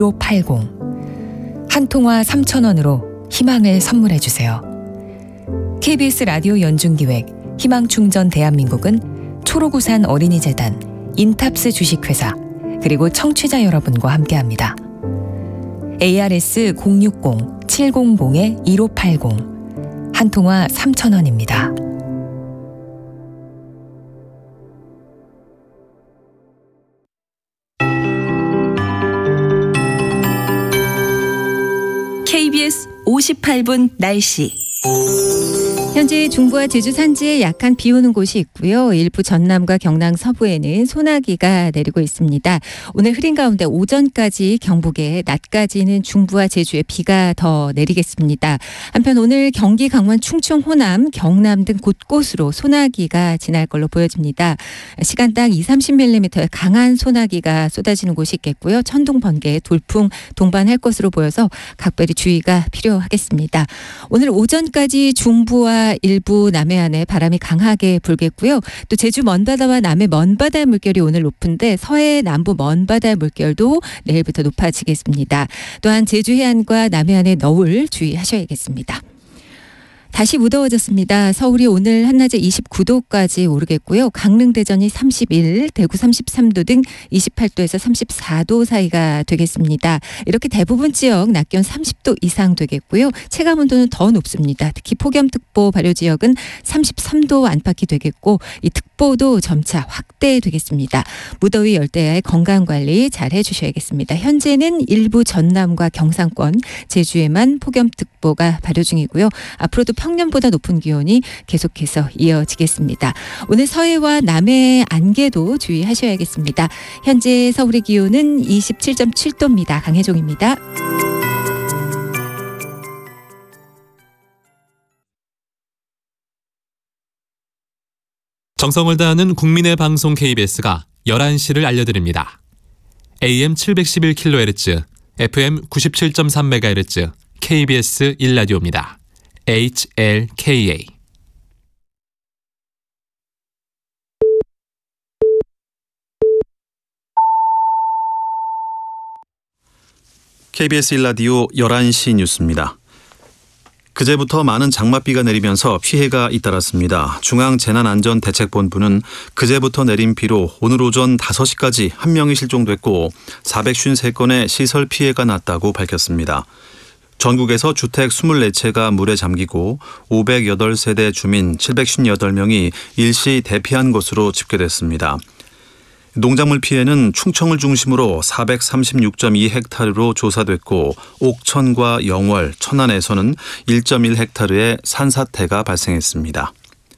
1580 한 통화 3,000원으로 희망을 선물해 주세요. KBS 라디오 연중기획 희망충전 대한민국은 초록우산 어린이재단, 인탑스 주식회사, 그리고 청취자 여러분과 함께합니다. ARS 060-700-1580 한 통화 3,000원입니다. KBS 58분 날씨. 현재 중부와 제주 산지에 약한 비 오는 곳이 있고요. 일부 전남과 경남 서부에는 소나기가 내리고 있습니다. 오늘 흐린 가운데 오전까지 경북에, 낮까지는 중부와 제주에 비가 더 내리겠습니다. 한편 오늘 경기, 강원, 충청, 호남, 경남 등 곳곳으로 소나기가 지날 걸로 보여집니다. 시간당 20-30mm의 강한 소나기가 쏟아지는 곳이 있겠고요. 천둥, 번개, 돌풍 동반할 것으로 보여서 각별히 주의가 필요하겠습니다. 오늘 오전까지 중부와 일부 남해안에 바람이 강하게 불겠고요. 또 제주 먼바다와 남해 먼바다 물결이 오늘 높은데 서해 남부 먼바다 물결도 내일부터 높아지겠습니다. 또한 제주 해안과 남해안의 너울 주의하셔야겠습니다. 다시 무더워졌습니다. 서울이 오늘 한낮에 29도까지 오르겠고요. 강릉, 대전이 31, 대구 33도 등 28도에서 34도 사이가 되겠습니다. 이렇게 대부분 지역 낮 기온 30도 이상 되겠고요. 체감 온도는 더 높습니다. 특히 폭염특보 발효 지역은 33도 안팎이 되겠고 이 특보도 점차 확대되겠습니다. 무더위 열대야의 건강관리 잘 해주셔야겠습니다. 현재는 일부 전남과 경상권, 제주에만 폭염특보가 발효 중이고요. 앞으로도 평년보다 높은 기온이 계속해서 이어지겠습니다. 오늘 서해와 남해 안개도 주의하셔야겠습니다. 현재 서울의 기온은 27.7도입니다. 강혜종입니다. 정성을 다하는 국민의 방송 KBS가 11시를 알려드립니다. AM 711kHz, FM 97.3MHz, KBS 1라디오입니다. HLKA. KBS 1라디오 11시 뉴스입니다. 그제부터 많은 장맛비가 내리면서 피해가 잇따랐습니다. 중앙재난안전대책본부는 그제부터 내린 비로 오늘 오전 5시까지 1명이 실종됐고 453건의 시설 피해가 났다고 밝혔습니다. 전국에서 주택 24채가 물에 잠기고 508세대 주민 758명이 일시 대피한 것으로 집계됐습니다. 농작물 피해는 충청을 중심으로 436.2헥타르로 조사됐고 옥천과 영월, 천안에서는 1.1헥타르의 산사태가 발생했습니다.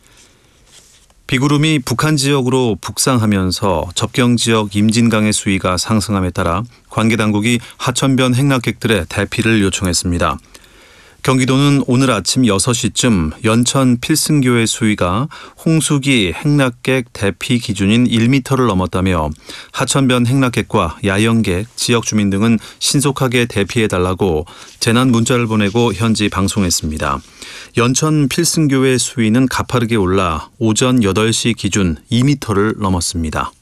비구름이 북한 지역으로 북상하면서 접경 지역 임진강의 수위가 상승함에 따라 관계당국이 하천변 행락객들의 대피를 요청했습니다. 경기도는 오늘 아침 6시쯤 연천 필승교의 수위가 홍수기 행락객 대피 기준인 1m를 넘었다며 하천변 행락객과 야영객, 지역 주민 등은 신속하게 대피해달라고 재난 문자를 보내고 현지 방송했습니다. 연천 필승교의 수위는 가파르게 올라 오전 8시 기준 2m를 넘었습니다.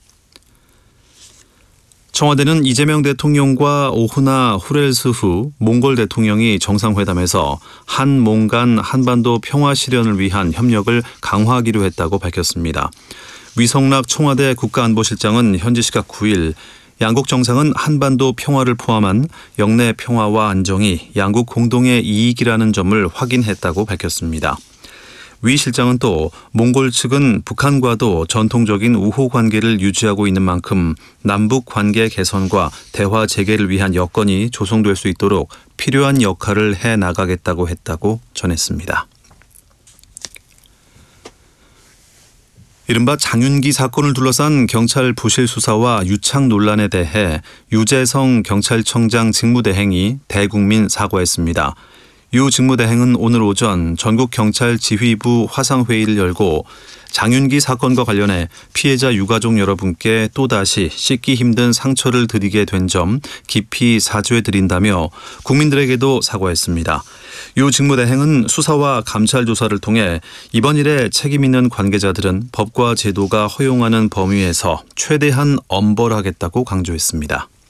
청와대는 이재명 대통령과 오후나 후렐스 후 몽골 대통령이 정상회담에서 한몽 간 한반도 평화 실현을 위한 협력을 강화하기로 했다고 밝혔습니다. 위성락 청와대 국가안보실장은 현지 시각 9일 양국 정상은 한반도 평화를 포함한 영내 평화와 안정이 양국 공동의 이익이라는 점을 확인했다고 밝혔습니다. 위 실장은 또 몽골 측은 북한과도 전통적인 우호 관계를 유지하고 있는 만큼 남북 관계 개선과 대화 재개를 위한 여건이 조성될 수 있도록 필요한 역할을 해나가겠다고 했다고 전했습니다. 이른바 장윤기 사건을 둘러싼 경찰 부실 수사와 유착 논란에 대해 유재성 경찰청장 직무대행이 대국민 사과했습니다. 유 직무대행은 오늘 오전 전국경찰지휘부 화상회의를 열고 장윤기 사건과 관련해 피해자 유가족 여러분께 또다시 씻기 힘든 상처를 드리게 된 점 깊이 사죄드린다며 국민들에게도 사과했습니다. 유 직무대행은 수사와 감찰 조사를 통해 이번 일에 책임 있는 관계자들은 법과 제도가 허용하는 범위에서 최대한 엄벌하겠다고 강조했습니다.